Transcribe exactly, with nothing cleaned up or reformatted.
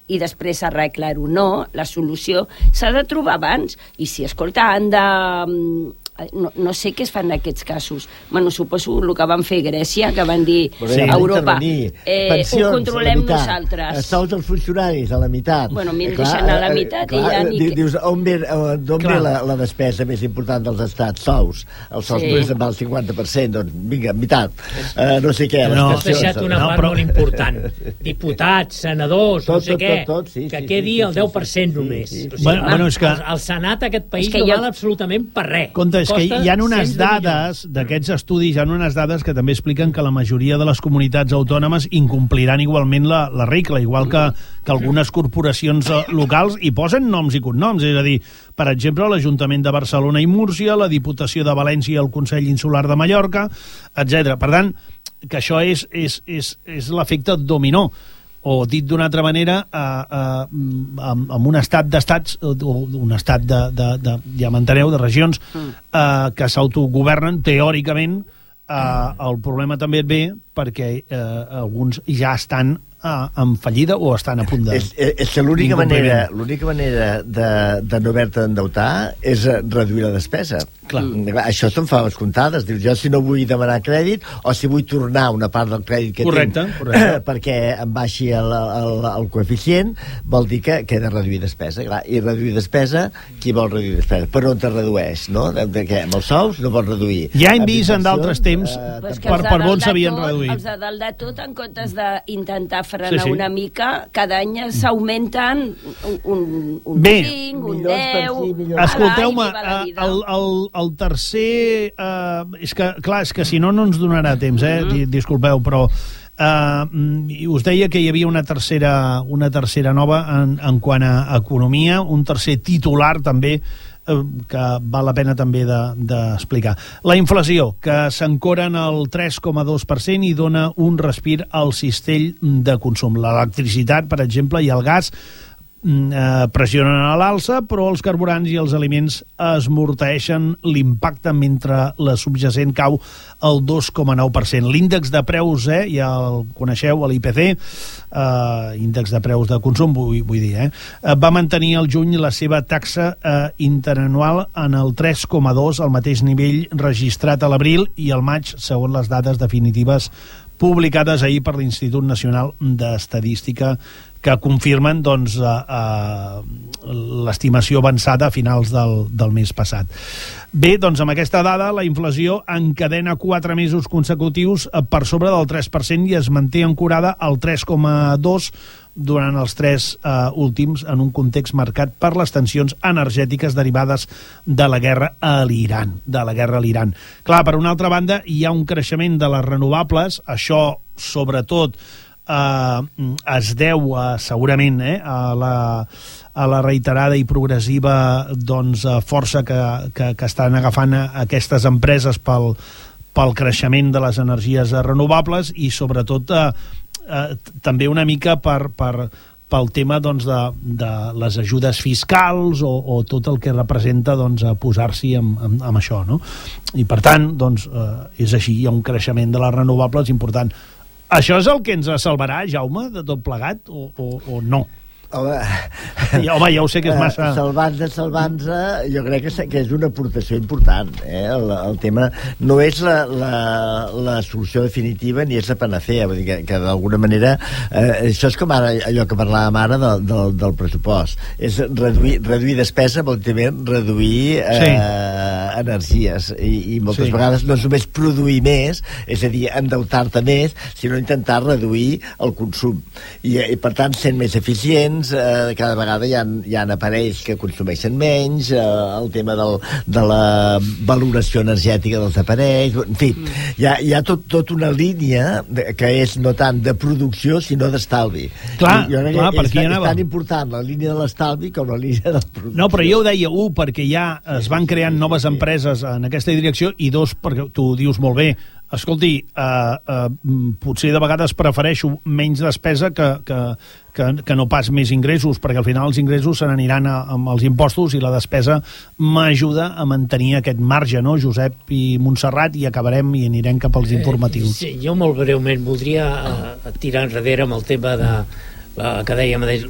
i després arreglar-ho. No, la solució s'ha de trobar abans. I si, escolta, han de... No, no sé què es fan en aquests casos. Bueno, suposo el que van fer Grècia, que van dir sí. a Europa, eh, pensions, ho controlem nosaltres. Sous dels funcionaris, a la meitat. Bueno, m'hi deixen a la meitat. Clar, i ja ni... Dius, on ve, on ve la, la despesa més important dels estats? Sous. Els sous sí. només en val el cinquanta per cent, doncs vinga, meitat. Uh, no sé què. No, has deixat una part no, però... molt important. Diputats, senadors, tot, no sé tot, què, tot, tot, sí, que sí, quedi sí, el deu per cent sí, només. Sí, sí. O sigui, bueno, bueno, és que... el, el Senat d'aquest país no val absolutament per res. Compte, és que hi ha unes dades d'aquests estudis, hi ha unes dades que també expliquen que la majoria de les comunitats autònomes incompliran igualment la, la regla, igual que, que algunes corporacions locals hi posen noms i cognoms, és a dir, per exemple, l'Ajuntament de Barcelona i Múrcia, la Diputació de València i el Consell Insular de Mallorca, etcètera. Per tant, que això és, és, és, és l'efecte dominó. O dit d'una altra manera, eh, eh, amb, amb un estat d'estats, o un estat de, de, de, ja m'enteneu, de regions eh, que s'autogovernen, teòricament, eh, el problema també et ve perquè eh, alguns ja estan eh, en fallida o estan a punt de... És, és que l'única manera, l'única manera de, de no haver-te d'endeutar és reduir la despesa. Clar. Això són faves comptades. Dius, jo si no vull demanar crèdit o si vull tornar una part del crèdit que correcte, tinc correcte. perquè em baixi el, el, el coeficient, vol dir que, que he de reduir despesa. Clar. I reduir despesa, qui vol reduir despesa? Per on te redueix, no? De, de què? Amb els sous no pots reduir. Ja hem vist en d'altres temps eh, per, per on s'havien reduït. Els de dalt de tot, en comptes d'intentar frenar sí, sí. una mica, cada any s'augmenten un, un, un Bé, cinc, un deu... Escolteu-me, el, el, el tercer... Eh, és que, clar, és que si no, no ens donarà temps, eh? Mm. Disculpeu, però... Eh, us deia que hi havia una tercera, una tercera nova en, en quant a economia, un tercer titular també, eh, que val la pena també d'explicar. De, la inflació, que s'ancora en el tres coma dos per cent i dona un respir al cistell de consum. L'electricitat, per exemple, i el gas Eh, pressionen a l'alça, però els carburants i els aliments esmorteixen l'impacte mentre la subjacent cau el dos coma nou per cent. L'índex de preus, eh, ja el coneixeu, l'I P C, eh, índex de preus de consum, vull, vull dir, eh, va mantenir al juny la seva taxa eh, interanual en el tres coma dos, al mateix nivell registrat a l'abril, i al maig, segons les dades definitives publicades ahir per l'Institut Nacional d'Estadística, que confirmen doncs, eh, eh, l'estimació avançada a finals del, del mes passat. Bé, doncs amb aquesta dada la inflació encadena quatre mesos consecutius per sobre del tres per cent i es manté ancorada al tres coma dos durant els tres eh, últims, en un context marcat per les tensions energètiques derivades de la guerra a l'Iran. De la guerra a l'Iran. Clar, per una altra banda, hi ha un creixement de les renovables, això sobretot Uh, es deu uh, segurament eh, a, la, a la reiterada i progressiva doncs, uh, força que, que, que estan agafant aquestes empreses pel, pel creixement de les energies renovables i sobretot uh, uh, també una mica per, per, pel tema doncs, de, de les ajudes fiscals o, o tot el que representa doncs, posar-s'hi amb, amb, amb això, no? I per tant doncs, uh, és així, hi ha un creixement de les renovables important. Això és el que ens salvarà, Jaume, de tot plegat, o, o, o no? Home, ja, home, ja ho sé que és massa... Salvant-se, salvant-se, jo crec que és, que és una aportació important. Eh? El, el tema no és la, la, la solució definitiva ni és la panacea. Vull dir que, que d'alguna manera... Eh, això és com ara, allò que parlàvem ara del, del, del pressupost. És reduir, reduir despesa, vol dir també reduir eh, sí. energies. I, i moltes sí. vegades no és només produir més, és a dir, endeutar-te més, sinó intentar reduir el consum. I, i per tant, sent més eficients, Eh, cada vegada hi ha, hi ha aparells que consumeixen menys, eh, el tema del, de la valoració energètica dels aparells, en fi, hi ha, hi ha tot, tot una línia de, que és no tant de producció sinó d'estalvi. Clar, I, clar, per aquí és, anava. És tan important la línia de l'estalvi com la línia de la producció. No, però jo ho deia, un, perquè ja es van creant noves empreses en aquesta direcció, i dos, perquè tu dius molt bé, escolti, eh, eh, potser de vegades prefereixo menys despesa que, que, que, que no pas més ingressos, perquè al final els ingressos se n'aniran amb els impostos i la despesa m'ajuda a mantenir aquest marge, no, Josep i Montserrat, i acabarem i anirem cap als informatius. Eh, sí, jo molt breument voldria eh, tirar enrere amb el tema de, eh, que dèiem